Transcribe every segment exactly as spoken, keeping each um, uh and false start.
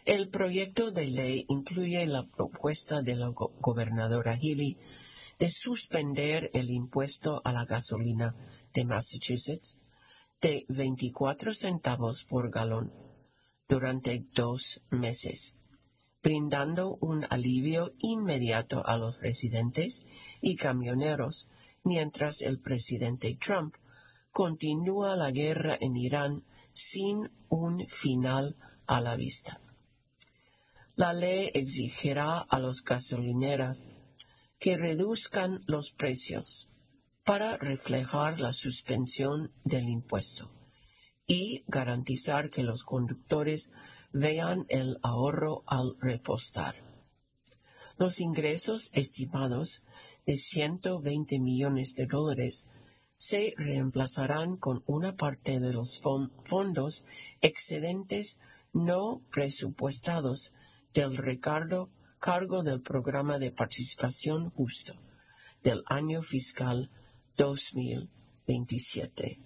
El proyecto de ley incluye la propuesta de la go- gobernadora Healy de suspender el impuesto a la gasolina de Massachusetts de veinticuatro centavos por galón durante dos meses, brindando un alivio inmediato a los residentes y camioneros, mientras el presidente Trump continúa la guerra en Irán sin un final a la vista. La ley exigirá a los gasolineras que reduzcan los precios para reflejar la suspensión del impuesto y garantizar que los conductores vean el ahorro al repostar. Los ingresos estimados de ciento veinte millones de dólares se reemplazarán con una parte de los fon- fondos excedentes no presupuestados del recargo cargo del Programa de Participación Justo del año fiscal dos mil veintisiete.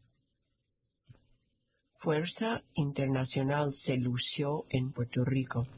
Fuerza Internacional se lució en Puerto Rico.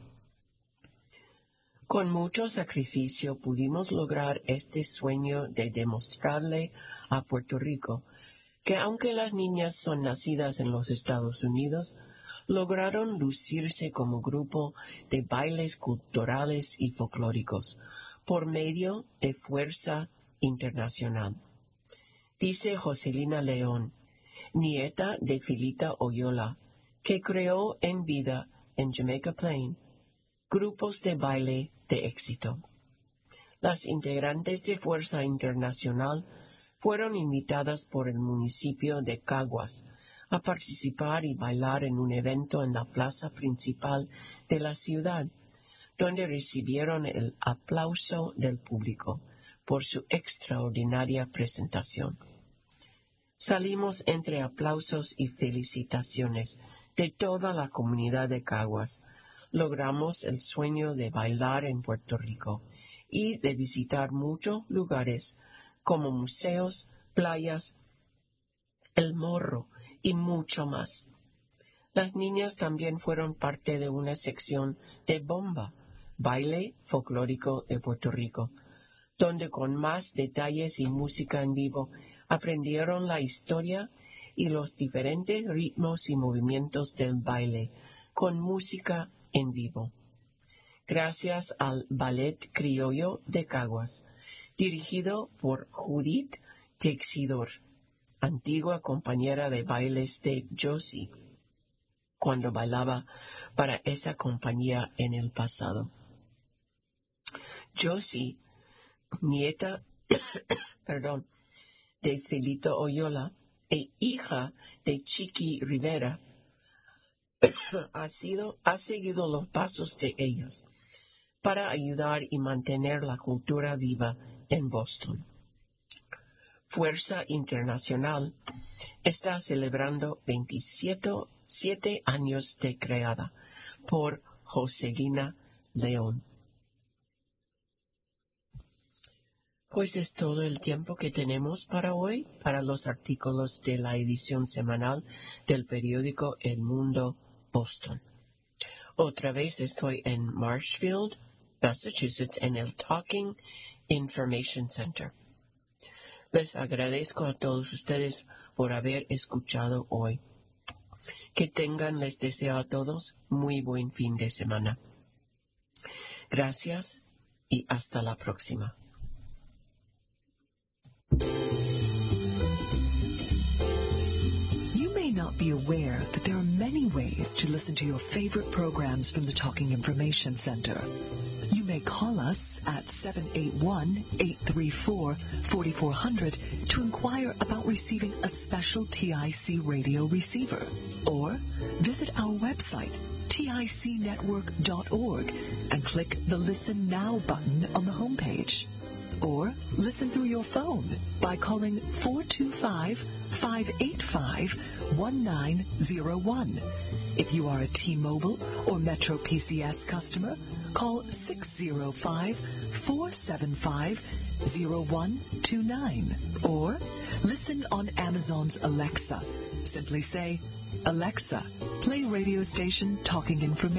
Con mucho sacrificio pudimos lograr este sueño de demostrarle a Puerto Rico que aunque las niñas son nacidas en los Estados Unidos, lograron lucirse como grupo de bailes culturales y folclóricos por medio de Fuerza Internacional. Dice Joselina León, nieta de Filita Oyola, que creó en vida en Jamaica Plain grupos de baile de éxito. Las integrantes de Fuerza Internacional fueron invitadas por el municipio de Caguas a participar y bailar en un evento en la plaza principal de la ciudad, donde recibieron el aplauso del público por su extraordinaria presentación. Salimos entre aplausos y felicitaciones de toda la comunidad de Caguas. Logramos el sueño de bailar en Puerto Rico y de visitar muchos lugares como museos, playas, El Morro y mucho más. Las niñas también fueron parte de una sección de Bomba, baile folclórico de Puerto Rico, donde con más detalles y música en vivo aprendieron la historia y los diferentes ritmos y movimientos del baile, con música en vivo. Gracias al Ballet Criollo de Caguas, dirigido por Judith Texidor, antigua compañera de bailes de Josie, cuando bailaba para esa compañía en el pasado. Josie, nieta, perdón, de Felito Oyola e hija de Chiqui Rivera, ha sido, ha seguido los pasos de ellas para ayudar y mantener la cultura viva en Boston. Fuerza Internacional está celebrando veintisiete años de creada por Joselina León. Pues es todo el tiempo que tenemos para hoy, para los artículos de la edición semanal del periódico El Mundo Boston. Otra vez estoy en Marshfield, Massachusetts, en el Talking Information Center. Les agradezco a todos ustedes por haber escuchado hoy. Que tengan, les deseo a todos, muy buen fin de semana. Gracias y hasta la próxima. You may not be aware that there are many ways to listen to your favorite programs from the Talking Information Center. You may call us at seven eight one, eight three four, four four zero zero to inquire about receiving a special T I C radio receiver. Or visit our website, tic network dot org, and click the Listen Now button on the homepage. Or listen through your phone by calling four two five, five eight five, one nine zero one. If you are a T-Mobile or Metro P C S customer, call six zero five, four seven five, zero one two nine. Or listen on Amazon's Alexa. Simply say, Alexa, play radio station Talking Information.